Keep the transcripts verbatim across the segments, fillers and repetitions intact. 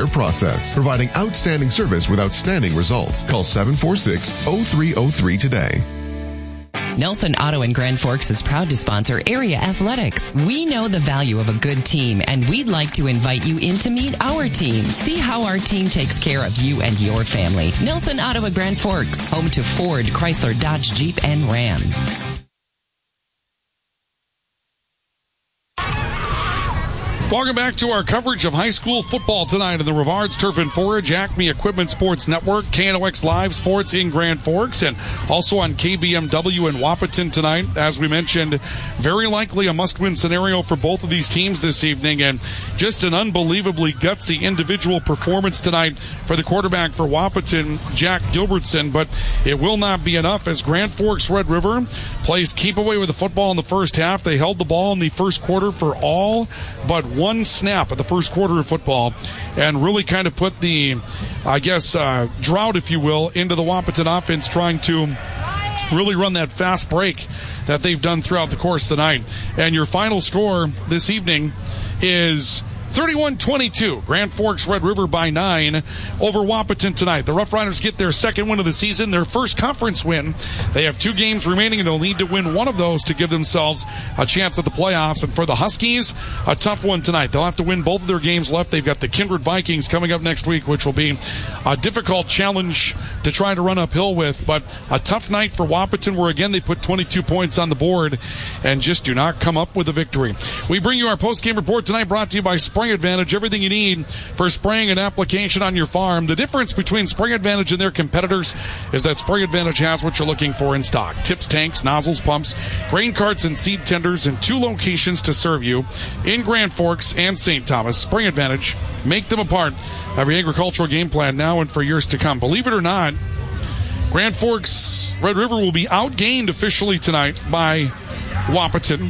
care process, providing outstanding service with outstanding results. Call seven four six, oh three oh three today. Nelson Auto in Grand Forks is proud to sponsor area athletics. We know the value of a good team, and we'd like to invite you in to meet our team. See how our team takes care of you and your family. Nelson Auto in Grand Forks, home to Ford, Chrysler, Dodge, Jeep, and Ram. Welcome back to our coverage of high school football tonight on the Rivards Turf and Forage, Acme Equipment Sports Network, K N O X Live Sports in Grand Forks, and also on K B M W in Wahpeton tonight. As we mentioned, very likely a must-win scenario for both of these teams this evening, and just an unbelievably gutsy individual performance tonight for the quarterback for Wahpeton, Jack Gilbertson, but it will not be enough as Grand Forks Red River plays keep away with the football in the first half. They held the ball in the first quarter for all but one snap of the first quarter of football and really kind of put the, I guess, uh, drought, if you will, into the Wahpeton offense, trying to really run that fast break that they've done throughout the course of the night. And your final score this evening is thirty-one twenty-two. Grand Forks Red River by nine over Wahpeton tonight. The Rough Riders get their second win of the season, their first conference win. They have two games remaining, and they'll need to win one of those to give themselves a chance at the playoffs. And for the Huskies, a tough one tonight. They'll have to win both of their games left. They've got the Kindred Vikings coming up next week, which will be a difficult challenge to try to run uphill with. But a tough night for Wahpeton, where again they put twenty-two points on the board and just do not come up with a victory. We bring you our post-game report tonight, brought to you by Spring Advantage, everything you need for spraying and application on your farm. The difference between Spring Advantage and their competitors is that Spring Advantage has what you're looking for in stock. Tips, tanks, nozzles, pumps, grain carts, and seed tenders in two locations to serve you in Grand Forks and Saint Thomas. Spring Advantage, make them a part of your agricultural game plan now and for years to come. Believe it or not, Grand Forks Red River will be outgained officially tonight by Wahpeton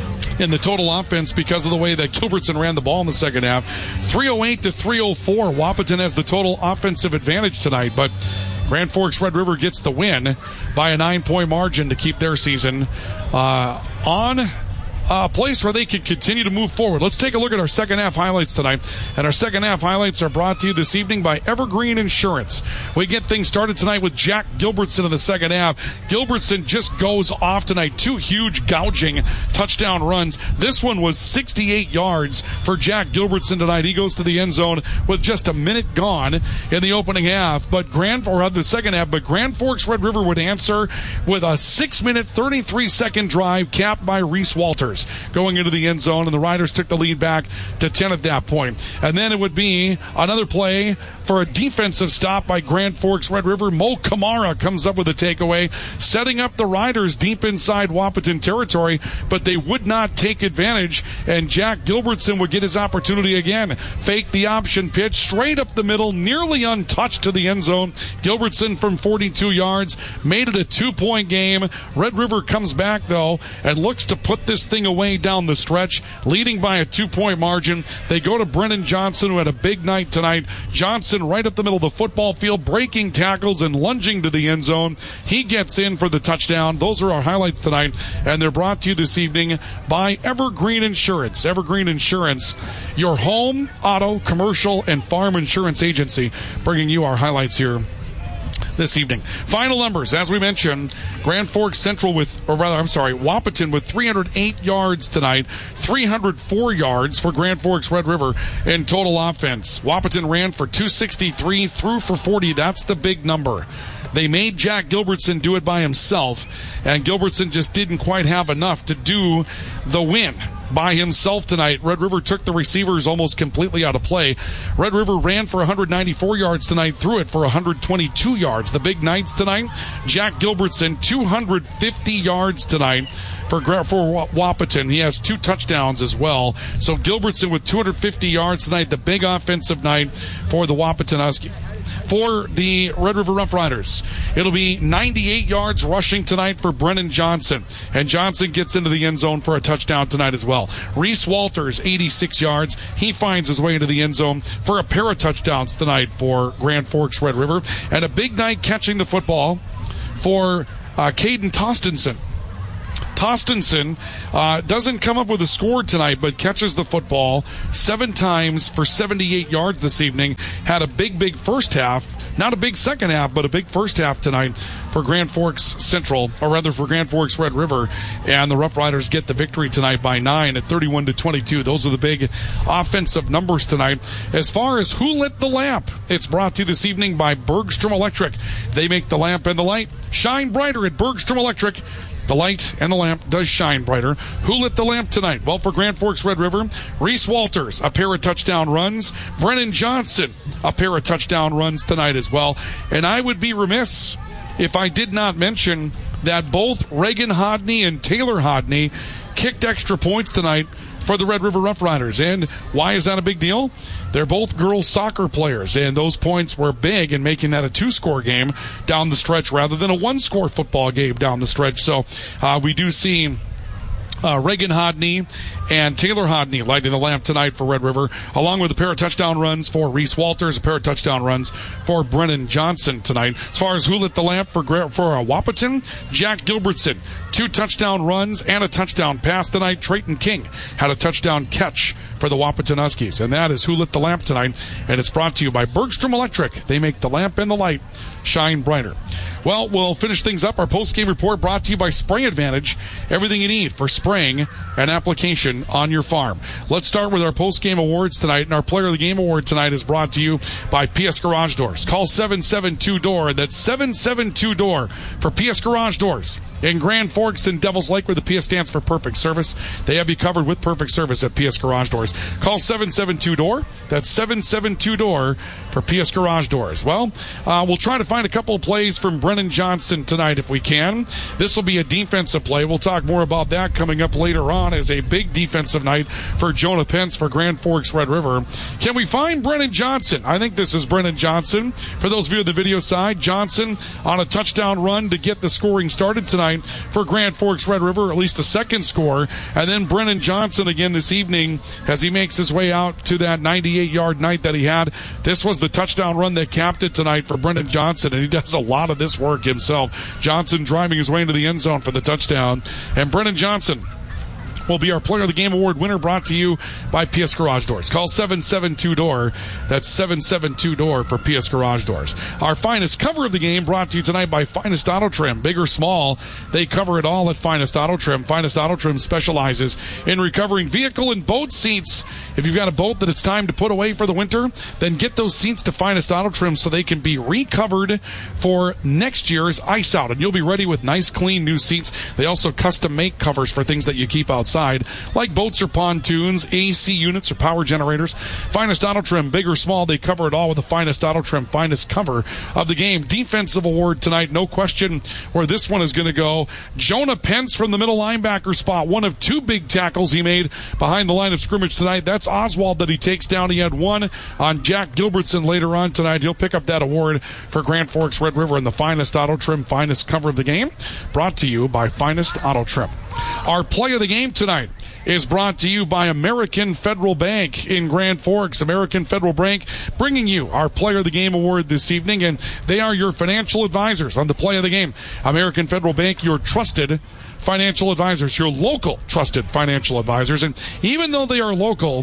in the total offense because of the way that Gilbertson ran the ball in the second half. three oh eight to three oh four. Wahpeton has the total offensive advantage tonight, but Grand Forks Red River gets the win by a nine-point margin to keep their season uh, on a place where they can continue to move forward. Let's take a look at our second half highlights tonight. And our second half highlights are brought to you this evening by Evergreen Insurance. We get things started tonight with Jack Gilbertson in the second half. Gilbertson just goes off tonight. Two huge gouging touchdown runs. This one was sixty-eight yards for Jack Gilbertson tonight. He goes to the end zone with just a minute gone in the opening half, but Grand or the second half, but Grand Forks Red River would answer with a six minute, thirty-three second drive capped by Reese Walters going into the end zone, and the Riders took the lead back to ten at that point. And then it would be another play for a defensive stop by Grand Forks Red River. Mo Kamara comes up with a takeaway, setting up the Riders deep inside Wahpeton territory, but they would not take advantage, and Jack Gilbertson would get his opportunity again. Fake the option pitch straight up the middle, nearly untouched to the end zone. Gilbertson from forty-two yards made it a two-point game. Red River comes back, though, and looks to put this thing away down the stretch, leading by a two-point margin. They go to Brennan Johnson, who had a big night tonight. Johnson right up the middle of the football field, breaking tackles and lunging to the end zone. He gets in for the touchdown. Those are our highlights tonight, and they're brought to you this evening by Evergreen Insurance. Evergreen Insurance, your home, auto, commercial, and farm insurance agency, bringing you our highlights here this evening. Final numbers, as we mentioned, Grand Forks Central with, or rather, I'm sorry, Wahpeton with three hundred eight yards tonight, three hundred four yards for Grand Forks Red River in total offense. Wahpeton ran for two sixty-three, threw for forty. That's the big number. They made Jack Gilbertson do it by himself, and Gilbertson just didn't quite have enough to do the win by himself tonight. Red River took the receivers almost completely out of play. Red River ran for one hundred ninety-four yards tonight, threw it for one hundred twenty-two yards. The big nights tonight, Jack Gilbertson, two hundred fifty yards tonight for for Wahpeton. He has two touchdowns as well. So Gilbertson with two hundred fifty yards tonight, the big offensive night for the Wahpeton Huskies. For the Red River Rough Riders, it'll be ninety-eight yards rushing tonight for Brennan Johnson. And Johnson gets into the end zone for a touchdown tonight as well. Reese Walters, eighty-six yards. He finds his way into the end zone for a pair of touchdowns tonight for Grand Forks Red River. And a big night catching the football for uh, Caden Tostenson. Tostenson uh, doesn't come up with a score tonight, but catches the football seven times for seventy-eight yards this evening. Had a big, big first half. Not a big second half, but a big first half tonight for Grand Forks Central, or rather for Grand Forks Red River. And the Rough Riders get the victory tonight by nine at thirty-one to twenty-two. Those are the big offensive numbers tonight. As far as who lit the lamp, it's brought to you this evening by Bergstrom Electric. They make the lamp and the light shine brighter at Bergstrom Electric. The light and the lamp does shine brighter. Who lit the lamp tonight? Well, for Grand Forks Red River, Reese Walters, a pair of touchdown runs. Brennan Johnson, a pair of touchdown runs tonight as well. And I would be remiss if I did not mention that both Reagan Hodney and Taylor Hodney kicked extra points tonight for the Red River Rough Riders. And why is that a big deal? They're both girls soccer players, and those points were big in making that a two-score game down the stretch rather than a one-score football game down the stretch. So uh, we do see Uh, Reagan Hodney and Taylor Hodney lighting the lamp tonight for Red River, along with a pair of touchdown runs for Reese Walters, a pair of touchdown runs for Brennan Johnson tonight. As far as who lit the lamp for for uh, Wahpeton, Jack Gilbertson, two touchdown runs and a touchdown pass tonight. Trayton King had a touchdown catch for the Wahpeton Huskies, and that is who lit the lamp tonight. And it's brought to you by Bergstrom Electric. They make the lamp and the light shine brighter. Well, we'll finish things up. Our post-game report brought to you by Spray Advantage. Everything you need for spraying and application on your farm. Let's start with our post-game awards tonight. And our Player of the Game award tonight is brought to you by P S Garage Doors. Call seven seven two D O O R. That's seven seven two D O O R for P S Garage Doors in Grand Forks and Devils Lake, where the P S stands for Perfect Service. They have you covered with perfect service at P S Garage Doors. Call seven seven two D O O R. That's seven seven two D O O R for P S Garage Doors. Well, uh, we'll try to find a couple of plays from Brennan Johnson tonight if we can. This will be a defensive play. We'll talk more about that coming up later on as a big defensive night for Jonah Pence for Grand Forks Red River. Can we find Brennan Johnson? I think this is Brennan Johnson. For those of you on the video side, Johnson on a touchdown run to get the scoring started tonight for Grand Forks Red River, at least the second score. And then Brennan Johnson again this evening as he makes his way out to that ninety-eight-yard night that he had. This was the touchdown run that capped it tonight for Brennan Johnson, and he does a lot of this work himself. Johnson driving his way into the end zone for the touchdown. And Brennan Johnson will be our Player of the Game award winner, brought to you by P S Garage Doors. Call seven seven two D O O R. That's seven seven two D O O R for P S Garage Doors. Our finest cover of the game brought to you tonight by Finest Auto Trim. Big or small, they cover it all at Finest Auto Trim. Finest Auto Trim specializes in recovering vehicle and boat seats. If you've got a boat that it's time to put away for the winter, then get those seats to Finest Auto Trim so they can be recovered for next year's ice out, and you'll be ready with nice, clean new seats. They also custom make covers for things that you keep outside, like boats or pontoons, A C units or power generators. Finest Auto Trim, big or small, they cover it all with the Finest Auto Trim finest cover of the game. Defensive award tonight, no question where this one is going to go. Jonah Pence from the middle linebacker spot, one of two big tackles he made behind the line of scrimmage tonight. That's Oswald that he takes down. He had one on Jack Gilbertson later on tonight. He'll pick up that award for Grand Forks Red River and the Finest Auto Trim finest cover of the game, brought to you by Finest Auto Trim. Our play of the game tonight is brought to you by American Federal Bank in Grand Forks. American Federal Bank bringing you our Player of the Game award this evening, and they are your financial advisors on the play of the game. American Federal Bank, your trusted financial advisors, your local trusted financial advisors. And even though they are local,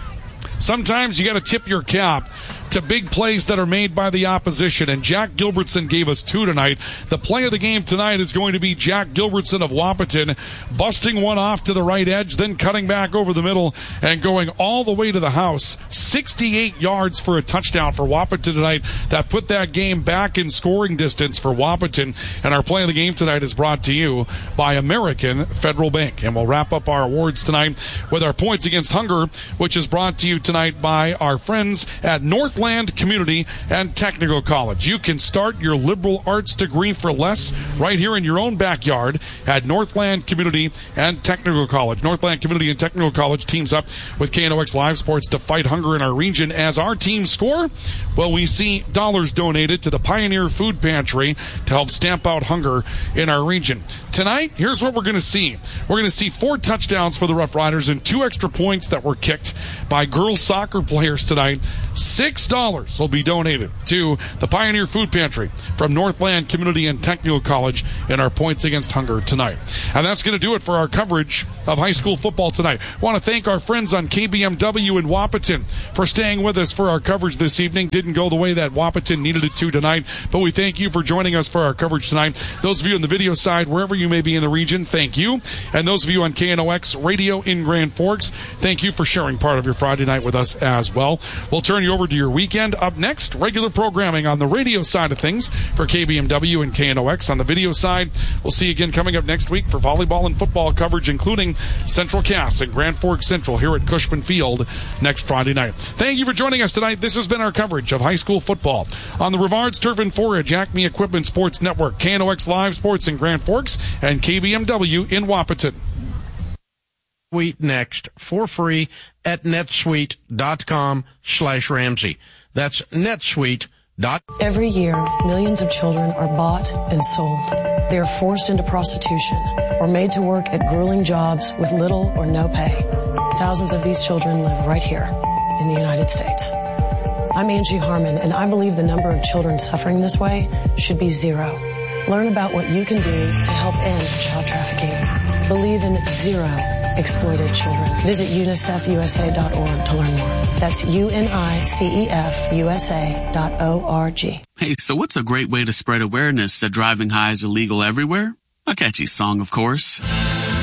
sometimes you got to tip your cap to big plays that are made by the opposition, and Jack Gilbertson gave us two tonight. The play of the game tonight is going to be Jack Gilbertson of Wahpeton busting one off to the right edge, then cutting back over the middle and going all the way to the house. sixty-eight yards for a touchdown for Wahpeton tonight. That put that game back in scoring distance for Wahpeton. And our play of the game tonight is brought to you by American Federal Bank. And we'll wrap up our awards tonight with our Points Against Hunger, which is brought to you tonight by our friends at Northland Community and Technical College. You can start your liberal arts degree for less right here in your own backyard at Northland Community and Technical College. Northland Community and Technical College teams up with K N O X Live Sports to fight hunger in our region. As our teams score, well, we see dollars donated to the Pioneer Food Pantry to help stamp out hunger in our region. Tonight, here's what we're going to see. We're going to see four touchdowns for the Rough Riders and two extra points that were kicked by girls soccer players tonight. Six dollars will be donated to the Pioneer Food Pantry from Northland Community and Technical College in our Points Against Hunger tonight. And that's going to do it for our coverage of high school football tonight. I want to thank our friends on K B M W in Wahpeton for staying with us for our coverage this evening. Didn't go the way that Wahpeton needed it to tonight, but we thank you for joining us for our coverage tonight. Those of you on the video side, wherever you may be in the region, thank you. And those of you on K N O X Radio in Grand Forks, thank you for sharing part of your Friday night with us as well. We'll turn you over to your weekend. Up next, regular programming on the radio side of things for K B M W and K N O X. On the video side, we'll see you again coming up next week for volleyball and football coverage, including Central Cass and Grand Forks Central here at Cushman Field next Friday night. Thank you for joining us tonight. This has been our coverage of high school football on the Rivards Turf and Forage Acme Equipment Sports Network, K N O X Live Sports in Grand Forks, and K B M W in Wahpeton. Suite next for free at netsuite.com slash Ramsey. That's netsuite. Every year, millions of children are bought and sold. They are forced into prostitution or made to work at grueling jobs with little or no pay. Thousands of these children live right here in the United States. I'm Angie Harmon, and I believe the number of children suffering this way should be zero. Learn about what you can do to help end child trafficking. Believe in zero exploited children. Visit unicef u s a dot org to learn more. That's U N I C E F U S A dot O R G. Hey, so what's a great way to spread awareness that driving high is illegal everywhere? A catchy song, of course.